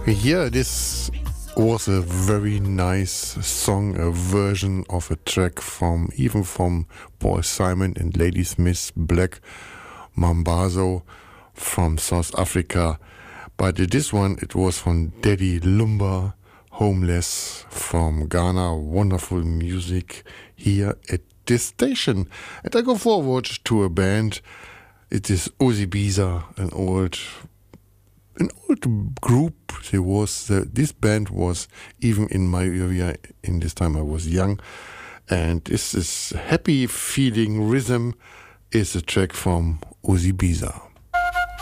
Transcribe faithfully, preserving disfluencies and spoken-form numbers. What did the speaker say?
Yeah, this was a very nice song, a version of a track from even from Paul Simon and Ladysmith, Black Mambazo from South Africa. But this one, it was from Daddy Lumba, Homeless from Ghana. Wonderful music here at this station. And I go forward to a band. It is Ozibisa, an old an old group. There was uh, this band was even in my area in this time I was young, and this is Happy Feeling Rhythm is a track from Ozibisa.